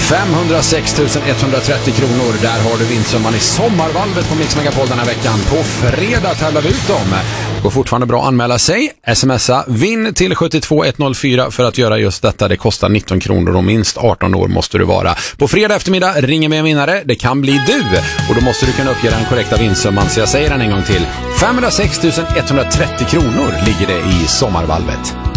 506 130 kronor. Där har du vinstsumman i sommarvalvet på Mix Megapol den här veckan. På fredag tävlar vi ut dem. Det går fortfarande bra att anmäla sig. Smsa vinn till 72104 för att göra just detta. Det kostar 19 kronor och minst 18 år måste du vara. På fredag eftermiddag ringer med en vinnare. Det kan bli du. Och då måste du kunna uppge den korrekta vinstsumman. Så jag säger den en gång till. 506 130 kronor ligger det i sommarvalvet.